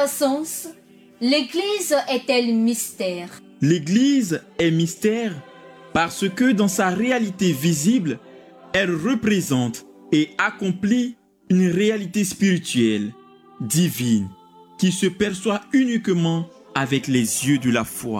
ce sens, l'Église est-elle mystère? L'Église est mystère parce que dans sa réalité visible, elle représente et accomplit une réalité spirituelle, divine, qui se perçoit uniquement avec les yeux de la foi.